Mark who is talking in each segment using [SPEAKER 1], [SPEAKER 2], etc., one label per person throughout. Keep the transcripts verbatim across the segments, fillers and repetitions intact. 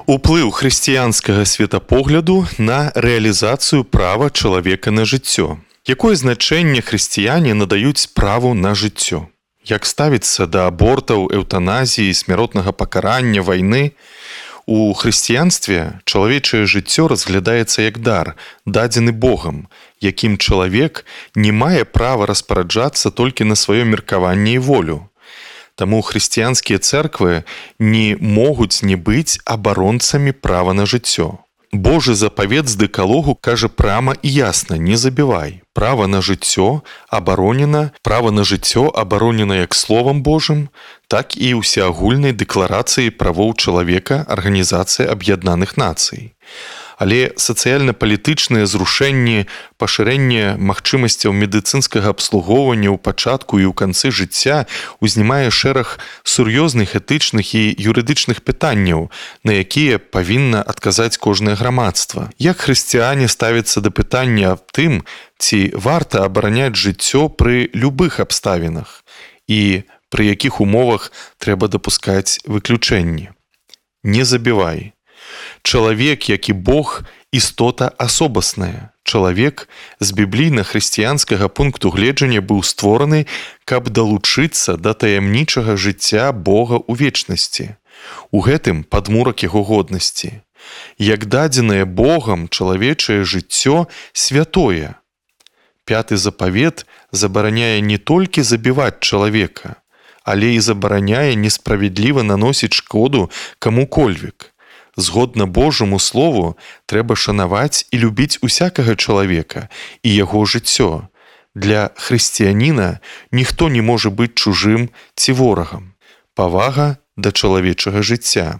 [SPEAKER 1] Уплыў хрысціянскага светапогляду на рэалізацыю права чалавека на жыццё. Якое значэнне хрысціяне надаюць праву на жыццё? Як ставіцца да абортаў, эўтаназіі, смяротнага пакарання, вайны? У хрысціянстве чалавечае жыццё разглядаецца як дар, дадзены Богам, якім чалавек не мае права распараджацца толькі на сваё меркаванне і волю. Таму хрысціянскія цэрквы не могуць не быць абаронцамі права на жыццё. Божы запавет з дэкалогу кажа прама і ясна: не забівай. Права на жыццё абаронена, права на жыццё абаронена як словам Божым, так і ўсеагульнай дэкларацыяй правоў чалавека Арганізацыі Аб'яднаных Нацый. Але сацыяльна-палітычныя зрушэнні, пашырэнне магчымасцяў медыцынскага абслугоўвання ў пачатку і ў канцы жыцця узнімае шэраг сур'ёзных этычных і юрыдычных пытанняў, на якія павінна адказаць кожнае грамадства. Як хрысціяне ставяцца да пытання аб тым, ці варта абараняць жыццё пры любых абставінах і пры якіх умовах трэба дапускаць выключэнні. Не забівай. Чалавек, як і Бог, істота асобасная. Чалавек з біблійна-хрысціянскага пункту гледжання быў створаны, каб далучыцца да таямнічага жыцця Бога ў вечнасці. У гэтым падмурак яго годнасці. Як дадзенае Богам чалавечае жыццё святое. Пяты запавет забараняе не толькі забіваць чалавека, але і забараняе несправядліва наносіць шкоду каму-кольвек. Згодна Божаму слову, трэба шанаваць і любіць усякага чалавека і яго жыццё. Для хрысціяніна ніхто не можа быць чужым ці ворагам. Павага да чалавечага жыцця.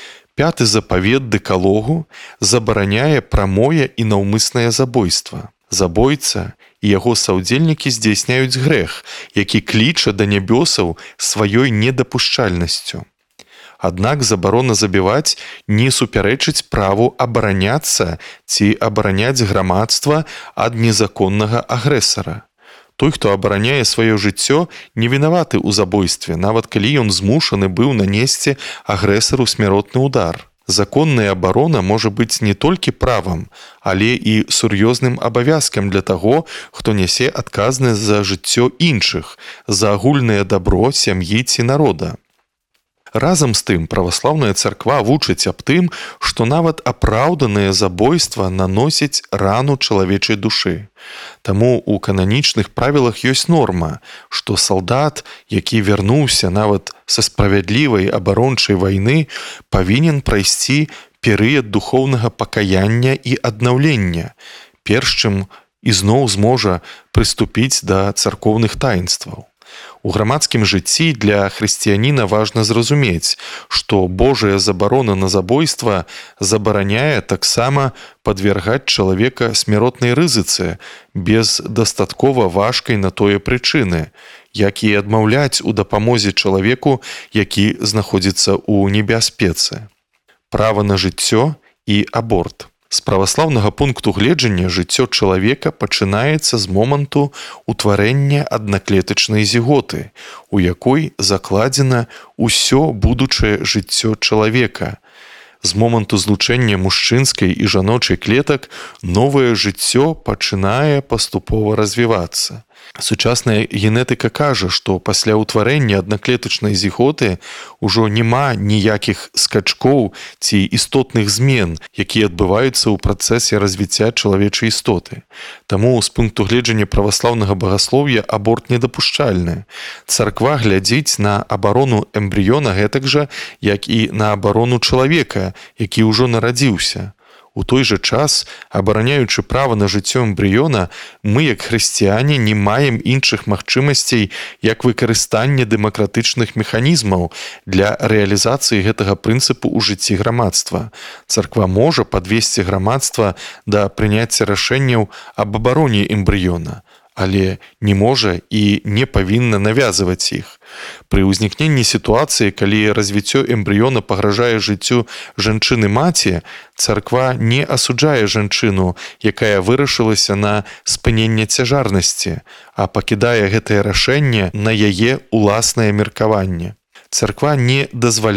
[SPEAKER 1] Пяты запавет дэкалогу забараняе прамое і наўмыснае забойства. Забойца і яго саўдзельнікі здзяйсняюць грэх, які кліча да нябёсаў сваёй недапушчальнасцю. Аднак забарона забіваць не супярэчыць праву абараняцца ці абараняць грамадства ад незаконнага агрэсара. Той, хто абараняе сваё жыццё, не вінаваты ў забойстве, нават калі ён змушаны быў нанесці агрэсару смяротны ўдар. Законная абарона можа быць не толькі правам, але і сур'ёзным абавязкам для таго, хто нясе адказнасць за жыццё іншых, за агульнае дабро сям'і ці народа. Разам з тым, праваслаўная царква вучыць аб тым, што нават апраўданае забойства наносіць рану чалавечай душы. Таму ў кананічных правілах ёсць норма, што салдат, які вярнуўся нават са справядлівай абарончай вайны, павінен прайсці перыяд духоўнага пакаяння і аднаўлення, перш чым ізноў зможа прыступіць да царкоўных таінстваў. У грамадскім жыцці для хрысціяніна важна зразумець, што Божая забарона на забойства забараняе таксама падвяргаць чалавека смяротнай рызыцы без дастаткова важкай на тое прычыны, як і адмаўляць у дапамозе чалавеку, які знаходзіцца ў небяспецы. Права на жыццё і аборт. З праваслаўнага пункту гледжання жыццё чалавека пачынаецца з моманту ўтварэння аднаклетачнай зіготы, у якой закладзена ўсё будучае жыццё чалавека. З моманту злучэння мужчынскай і жаночай клетак новае жыццё пачынае паступова развівацца. Сучасная генетыка кажа, што пасля ўтварэння аднаклетачнай зіготы ўжо няма ніякіх скачкоў ці істотных змен, якія адбываюцца ў працэсе развіцця чалавечай істоты. Таму з пункту гледжання праваслаўнага багаслоўя аборт недапушчальны. Царква глядзіць на абарону эмбрыёна гэтак жа, як і на абарону чалавека, які ўжо нарадзіўся. У той жа час, абараняючы права на жыццё эмбрыёна, мы, як хрысціяне, не маем іншых магчымасцей, як выкарыстанне дэмакратычных механізмаў для рэалізацыі гэтага прынцыпу ў жыцці грамадства. Царква можа падвесці грамадства да прыняцця рашэнняў аб абароне эмбрыёна, але не можа і не павінна навязваць іх. Пры ўзнікненні сітуацыі, калі развіццё эмбрыёна пагражае жыццю жанчыны-маці, царква не асуджае жанчыну, якая вырашылася на спыненне цяжарнасці, а пакідае гэтае рашэнне на яе ўласнае меркаванне. Царква не дазваляе